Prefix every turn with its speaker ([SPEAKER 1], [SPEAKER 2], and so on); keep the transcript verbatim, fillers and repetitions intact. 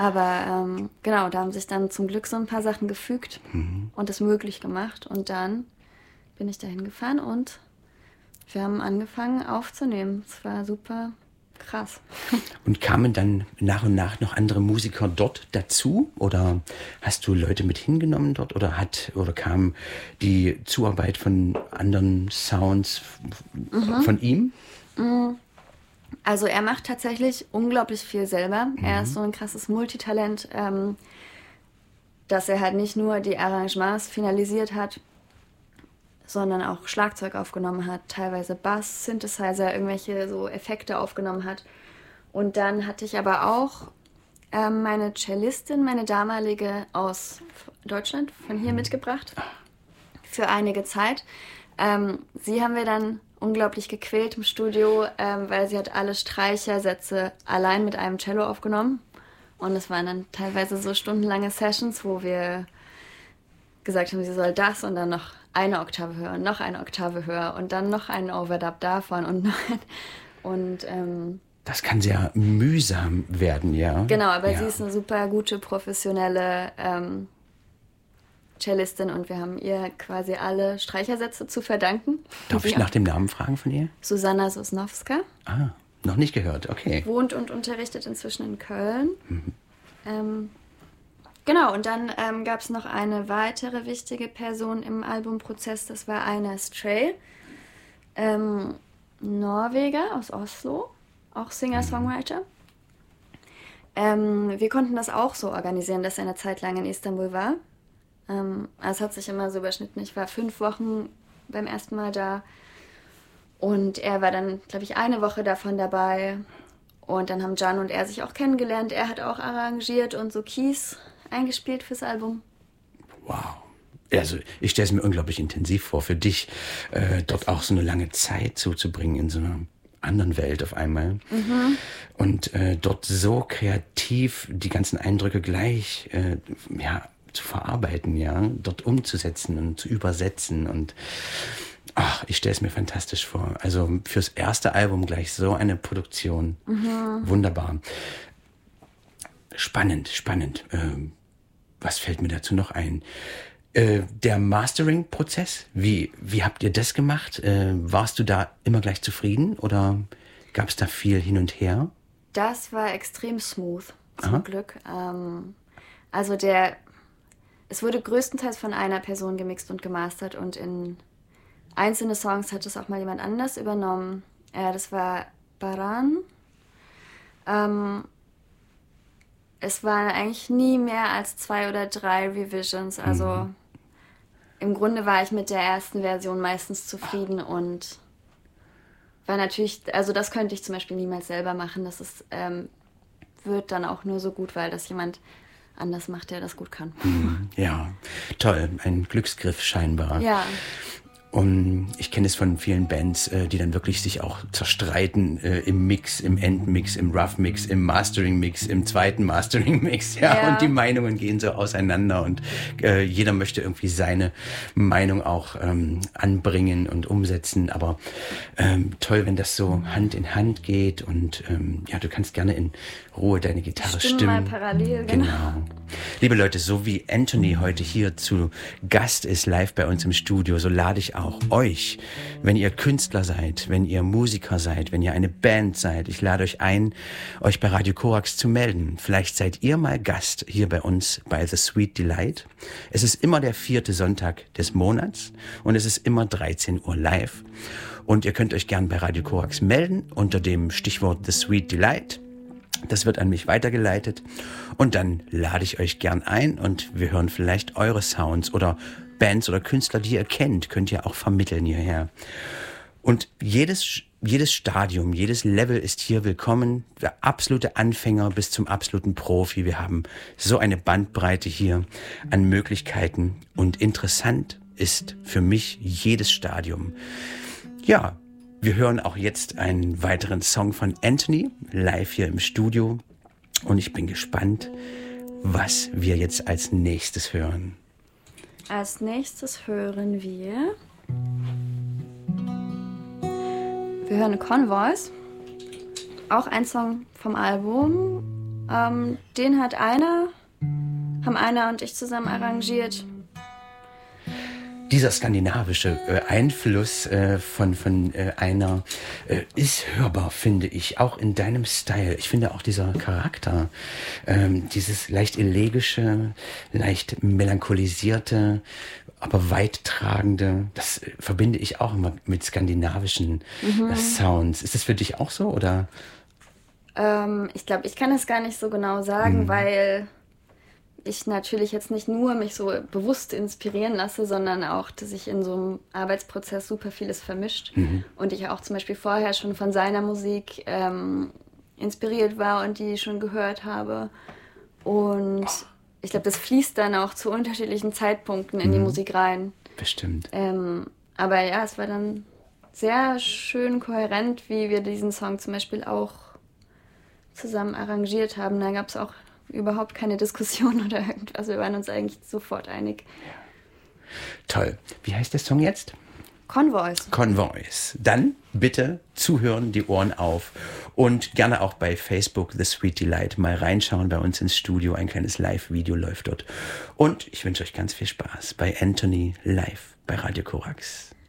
[SPEAKER 1] Aber ähm, genau, da haben sich dann zum Glück so ein paar Sachen gefügt
[SPEAKER 2] Mhm.
[SPEAKER 1] und es möglich gemacht. Und dann bin ich dahin gefahren und wir haben angefangen aufzunehmen. Es war super krass.
[SPEAKER 2] Und kamen dann nach und nach noch andere Musiker dort dazu? Oder hast du Leute mit hingenommen dort? Oder hat oder kam die Zuarbeit von anderen Sounds
[SPEAKER 1] Mhm.
[SPEAKER 2] von ihm?
[SPEAKER 1] Also er macht tatsächlich unglaublich viel selber. Mhm. Er ist so ein krasses Multitalent, ähm, dass er halt nicht nur die Arrangements finalisiert hat, sondern auch Schlagzeug aufgenommen hat, teilweise Bass, Synthesizer, irgendwelche so Effekte aufgenommen hat. Und dann hatte ich aber auch ähm, meine Cellistin, meine damalige aus Deutschland, von hier mitgebracht, für einige Zeit. Ähm, sie haben wir dann unglaublich gequält im Studio, ähm, weil sie hat alle Streichersätze allein mit einem Cello aufgenommen. Und es waren dann teilweise so stundenlange Sessions, wo wir gesagt haben, sie soll das und dann noch eine Oktave höher und noch eine Oktave höher und dann noch einen Overdub davon und noch ein, und ähm,
[SPEAKER 2] das kann sehr mühsam werden, ja.
[SPEAKER 1] Genau, aber
[SPEAKER 2] ja.
[SPEAKER 1] sie ist eine super gute, professionelle ähm, Cellistin und wir haben ihr quasi alle Streichersätze zu verdanken.
[SPEAKER 2] Darf ich nach dem Namen fragen von ihr?
[SPEAKER 1] Susanna Sosnowska.
[SPEAKER 2] Ah, noch nicht gehört, okay.
[SPEAKER 1] Wohnt und unterrichtet inzwischen in Köln. Mhm. Ähm, genau, und dann ähm, gab es noch eine weitere wichtige Person im Albumprozess, das war Einar Stray, ähm, Norweger aus Oslo, auch Singer-Songwriter. Mhm. Ähm, wir konnten das auch so organisieren, dass er eine Zeit lang in Istanbul war. Ähm, es hat sich immer so überschnitten. Ich war fünf Wochen beim ersten Mal da und er war dann, glaube ich, eine Woche davon dabei. Und dann haben Can und er sich auch kennengelernt. Er hat auch arrangiert und so Keys eingespielt fürs Album.
[SPEAKER 2] Wow. Also ich stelle es mir unglaublich intensiv vor, für dich äh, dort auch so eine lange Zeit zuzubringen in so einer anderen Welt auf einmal. Mhm. Und äh, dort so kreativ die ganzen Eindrücke gleich äh, ja, zu verarbeiten, ja, dort umzusetzen und zu übersetzen. Und ach, ich stelle es mir fantastisch vor. Also fürs erste Album gleich so eine Produktion. Mhm. Wunderbar. Spannend, spannend. Ähm, was fällt mir dazu noch ein? Äh, der Mastering-Prozess, wie, wie habt ihr das gemacht? Äh, warst du da immer gleich zufrieden oder gab es da viel hin und her?
[SPEAKER 1] Das war extrem smooth, zum Aha. Glück. Ähm, also der, es wurde größtenteils von einer Person gemixt und gemastert und in einzelne Songs hat es auch mal jemand anders übernommen. Äh, das war Baran. Ähm, es waren eigentlich nie mehr als zwei oder drei Revisions, also mhm. im Grunde war ich mit der ersten Version meistens zufrieden und war natürlich, also das könnte ich zum Beispiel niemals selber machen. Das ist, ähm, wird dann auch nur so gut, weil das jemand anders macht, der das gut kann.
[SPEAKER 2] Ja, toll, ein Glücksgriff scheinbar.
[SPEAKER 1] Ja.
[SPEAKER 2] Und ich kenne es von vielen Bands, äh, die dann wirklich sich auch zerstreiten äh, im Mix, im Endmix, im Rough-Mix, im Mastering-Mix, im zweiten Mastering-Mix. Ja, ja. Und die Meinungen gehen so auseinander und äh, jeder möchte irgendwie seine Meinung auch ähm, anbringen und umsetzen. Aber ähm, toll, wenn das so Hand in Hand geht und ähm, ja, du kannst gerne in Ruhe deine Gitarre
[SPEAKER 1] stimmen.
[SPEAKER 2] stimmen.
[SPEAKER 1] Mal parallel, genau.
[SPEAKER 2] genau. Liebe Leute, so wie Anthony heute hier zu Gast ist, live bei uns im Studio, so lade ich auch euch, wenn ihr Künstler seid, wenn ihr Musiker seid, wenn ihr eine Band seid, ich lade euch ein, euch bei Radio Korax zu melden. Vielleicht seid ihr mal Gast hier bei uns bei The Sweet Delight. Es ist immer der vierte Sonntag des Monats und es ist immer dreizehn Uhr live. Und ihr könnt euch gern bei Radio Korax melden unter dem Stichwort The Sweet Delight. Das wird an mich weitergeleitet und dann lade ich euch gern ein und wir hören vielleicht eure Sounds oder Bands oder Künstler, die ihr kennt, könnt ihr auch vermitteln hierher. Und jedes, jedes Stadium, jedes Level ist hier willkommen. Der absolute Anfänger bis zum absoluten Profi. Wir haben so eine Bandbreite hier an Möglichkeiten und interessant ist für mich jedes Stadium. Ja, wir hören auch jetzt einen weiteren Song von Anthony, live hier im Studio. Und ich bin gespannt, was wir jetzt als nächstes hören.
[SPEAKER 1] Als nächstes hören wir... Wir hören Convoys. Auch ein Song vom Album. Ähm, den hat einer, haben einer und ich zusammen arrangiert.
[SPEAKER 2] Dieser skandinavische äh, Einfluss äh, von, von äh, einer äh, ist hörbar, finde ich, auch in deinem Style. Ich finde auch dieser Charakter, ähm, dieses leicht elegische, leicht melancholisierte, aber weittragende, das äh, verbinde ich auch immer mit skandinavischen mhm. äh, Sounds. Ist das für dich auch so, oder?
[SPEAKER 1] Ähm, ich glaube, ich kann es gar nicht so genau sagen, mhm. weil ich natürlich jetzt nicht nur mich so bewusst inspirieren lasse, sondern auch, dass sich in so einem Arbeitsprozess super vieles vermischt. Mhm. Und ich auch zum Beispiel vorher schon von seiner Musik ähm, inspiriert war und die schon gehört habe. Und ich glaube, das fließt dann auch zu unterschiedlichen Zeitpunkten in mhm. die Musik rein.
[SPEAKER 2] Bestimmt.
[SPEAKER 1] Ähm, aber ja, es war dann sehr schön kohärent, wie wir diesen Song zum Beispiel auch zusammen arrangiert haben. Da gab es auch überhaupt keine Diskussion oder irgendwas. Wir waren uns eigentlich sofort einig.
[SPEAKER 2] Ja. Toll. Wie heißt der Song jetzt?
[SPEAKER 1] Convoys.
[SPEAKER 2] Convoys. Dann bitte zuhören, die Ohren auf und gerne auch bei Facebook The Sweet Delight mal reinschauen bei uns ins Studio. Ein kleines Live-Video läuft dort. Und ich wünsche euch ganz viel Spaß bei Anthony live bei Radio Korax.